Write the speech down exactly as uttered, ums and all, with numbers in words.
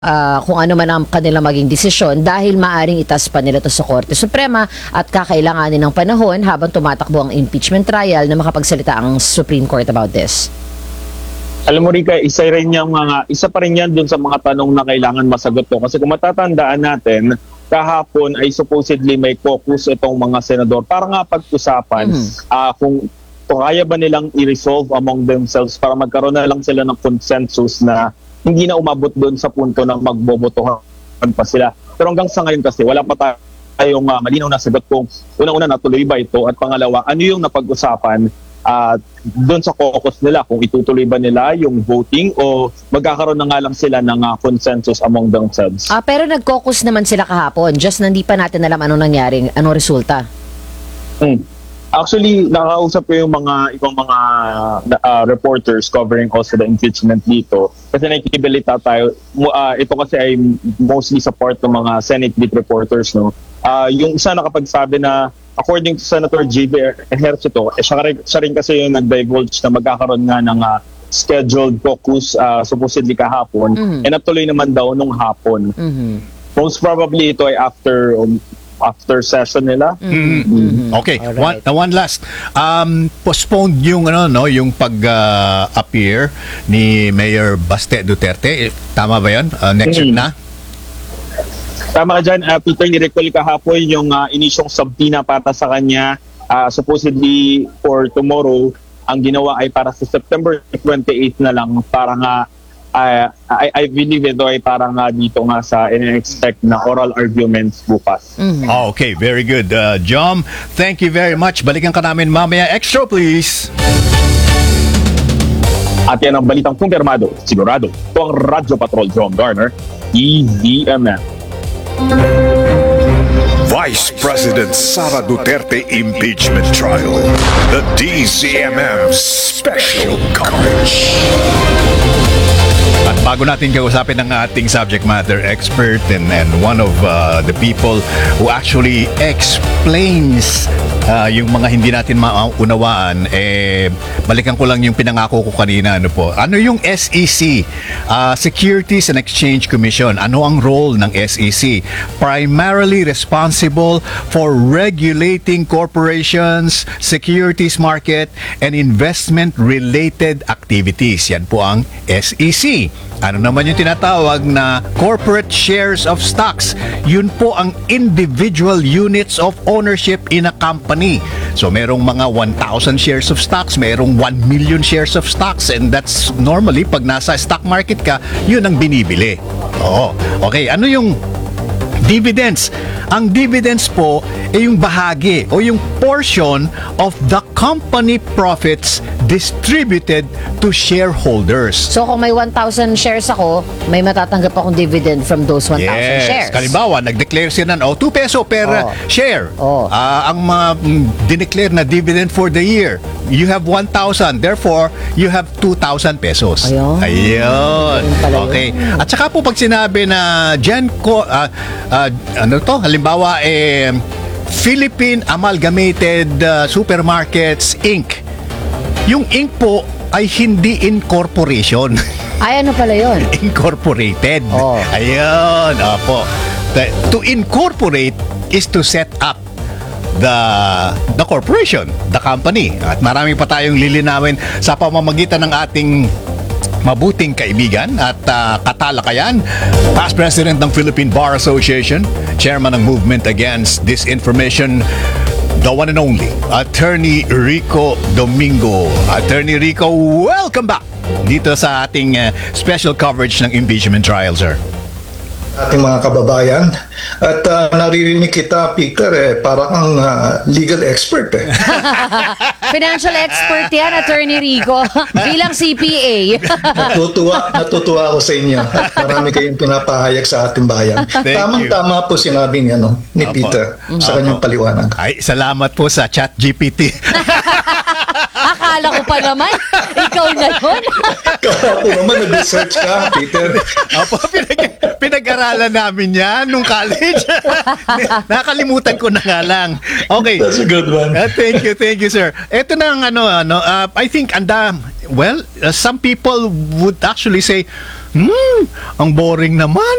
uh, kung ano man ang kanila maging desisyon dahil maaring itas pa nila to sa Korte Suprema at kakailanganin ng panahon habang tumatakbo ang impeachment trial na makapagsalita ang Supreme Court about this. Alam mo Rika, isa rin yung mga, isa pa rin yan dun sa mga tanong na kailangan masagot to. Kasi kung matatandaan natin, kahapon ay supposedly may caucus itong mga senador para nga pag-usapan mm-hmm. uh, kung, kung kaya ba nilang i-resolve among themselves para magkaroon na lang sila ng consensus na hindi na umabot doon sa punto na magbobotohan pa sila. Pero hanggang sa ngayon kasi wala pa tayong uh, malinaw na sagot kung unang-una natuloy ba ito at pangalawa, ano yung napag-usapan uh, doon sa caucus nila, kung itutuloy ba nila yung voting o magkakaroon na nga lang sila ng uh, consensus among themselves. Ah, pero nag-caucus naman sila kahapon, just nandi pa natin alam anong nangyari, anong resulta. Hmm. Actually, nakausap ko yung mga ibang mga uh, reporters covering also the impeachment dito. Kasi nakikibalita tayo. Uh, ito kasi ay mostly sa part ng mga Senate beat reporters. No? Uh, yung isa nakapagsabi na according to Senator J B Ejercito, eh, siya, rin, siya rin kasi yung nag-divulge na magkakaroon nga ng uh, scheduled caucus uh, supposedly kahapon. Mm-hmm. And natuloy naman daw nung hapon. Mm-hmm. Most probably ito ay after... Um, after session nila. Mm-hmm. Mm-hmm. Okay, right. one, uh, one last. Um, postponed yung ano no, yung pag-appear uh, ni Mayor Baste Duterte. Tama ba 'yon? Uh, next mm-hmm. week na. Tama ka dyan, uh, Peter, ni-recall kahapon yung uh, inisyong subpoena para sa kanya. Uh, supposedly for tomorrow, ang ginawa ay para sa September twenty-eighth na lang para nga Uh, I, I believe ito ay parang uh, dito nga sa in-expect na oral arguments bukas. Mm-hmm. Oh, okay, very good. Uh, Jom, thank you very much. Balikan ka namin mamaya. Extra, please. At yan ang balitang kumpirmado, sigurado. Ito ang Radyo Patrol, Jom Garner, E Z M M. Vice President Sara Duterte impeachment trial. The D Z M M special coverage. At bago natin kausapin ng ating subject matter expert and, and one of uh, the people who actually explains uh, yung mga hindi natin maunawaan, eh, balikan ko lang yung pinangako ko kanina. Ano po? Ano yung S E C? Uh, Securities and Exchange Commission. Ano ang role ng S E C? Primarily responsible for regulating corporations, securities market, and investment-related activities. Yan po ang S E C. Ano naman yung tinatawag na corporate shares of stocks? Yun po ang individual units of ownership in a company. So merong mga one thousand shares of stocks, merong one million shares of stocks, and that's normally pag nasa stock market ka, yun ang binibili. Oo. Okay, ano yung dividends? Ang dividends po ay yung bahagi o yung portion of the company profits distributed to shareholders. So kung may one thousand shares ako, may matatanggap akong dividend from those one thousand yes. shares. Kalimbawa, nag-declare sila ng oh, two peso per oh. share. Oh. Uh, ang mga uh, dineclare na dividend for the year, you have one thousand. Therefore, you have two thousand pesos. Ayun. Ayun. Okay. At saka po pag sinabi na Genco, uh, uh, ano to? Halimbawa, eh, Philippine Amalgamated uh, Supermarkets Incorporated. Yung Inc po ay hindi incorporation. Ay, ano pala yun? Incorporated. Oh. Ayun. Opo. The, to incorporate is to set up the the corporation, the company. At marami pa tayong lilinawin sa pamamagitan ng ating mabuting kaibigan at uh, katalakayan. Past President ng Philippine Bar Association, Chairman ng Movement Against Disinformation, the one and only Attorney Rico Domingo. Attorney Rico, welcome back dito sa ating uh, special coverage ng impeachment trial, sir. Ating mga kababayan. At uh, naririnig kita, Peter, eh, parang ang uh, legal expert eh. Financial expert yan, Attorney Rico. Bilang C P A. natutuwa, natutuwa ako sa inyo. At marami kayong pinapahayag sa ating bayan. Tamang-tama po sinabi niya, no, ni Apo. Peter sa kanyang paliwanag. Ay, salamat po sa Chat G P T. Akala ko pa naman, ikaw na yun. Akala ko naman, nag-research ka, Peter. Apo, pinag- pinag-aralan namin yan nung college. Nakalimutan ko na nga lang. Okay. That's a good one. Uh, thank you, thank you, sir. Ito na ang ano, ano uh, I think, anda, well, uh, some people would actually say, Hmm, ang boring naman.